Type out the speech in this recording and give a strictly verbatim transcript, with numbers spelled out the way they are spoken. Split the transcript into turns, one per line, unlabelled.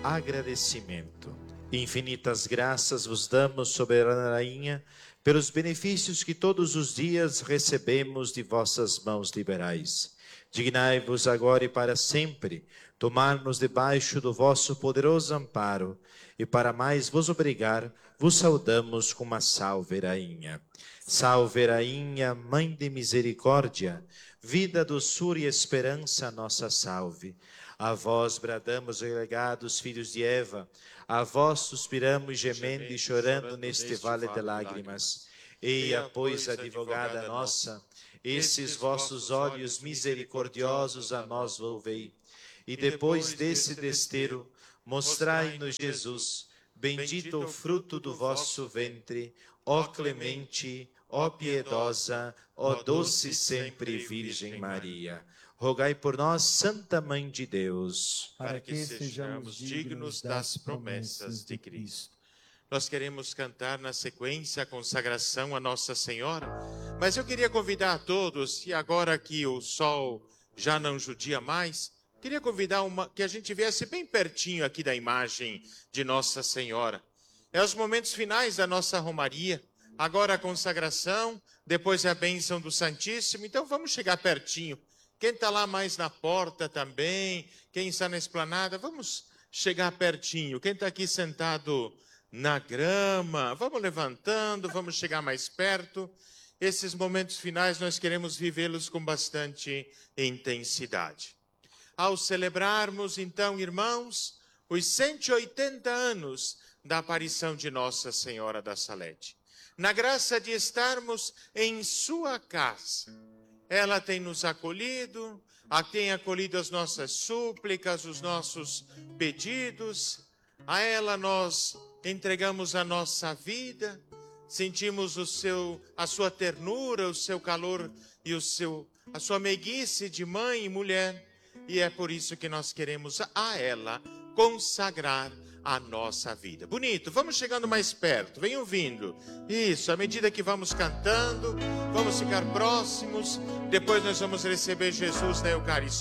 agradecimento. Infinitas graças vos damos, soberana Rainha, pelos benefícios que todos os dias recebemos de vossas mãos liberais. Dignai-vos agora e para sempre tomar-nos debaixo do vosso poderoso amparo, e para mais vos obrigar, vos saudamos com uma salve, Rainha. Salve, Rainha, Mãe de misericórdia, vida, doçura e esperança, nossa salve. A vós bradamos, relegados filhos de Eva, a vós suspiramos, gemendo e chorando neste vale de lágrimas. Eia, pois, advogada nossa, esses vossos olhos misericordiosos a nós volvei. E depois desse desterro, mostrai-nos Jesus, bendito o fruto do vosso ventre, ó clemente, ó piedosa, ó doce sempre Virgem Maria. Rogai por nós, Santa Mãe de Deus,
para que sejamos dignos das promessas de Cristo. Nós queremos cantar na sequência a consagração a Nossa Senhora, mas eu queria convidar a todos, e agora que o sol já não judia mais, queria convidar uma, que a gente viesse bem pertinho aqui da imagem de Nossa Senhora. É os momentos finais da nossa romaria, agora a consagração, depois a bênção do Santíssimo, então vamos chegar pertinho. Quem está lá mais na porta também, quem está na esplanada, vamos chegar pertinho. Quem está aqui sentado na grama, vamos levantando, vamos chegar mais perto. Esses momentos finais nós queremos vivê-los com bastante intensidade. Ao celebrarmos, então, irmãos, os cento e oitenta anos da aparição de Nossa Senhora da Salete, na graça de estarmos em sua casa, ela tem nos acolhido, tem acolhido as nossas súplicas, os nossos pedidos. A ela nós entregamos a nossa vida, sentimos o seu, a sua ternura, o seu calor e o seu, a sua meiguice de mãe e mulher. E é por isso que nós queremos a ela consagrar a nossa vida. Bonito, vamos chegando mais perto, venham vindo. Isso, à medida que vamos cantando, vamos ficar próximos. Depois nós vamos receber Jesus na Eucaristia.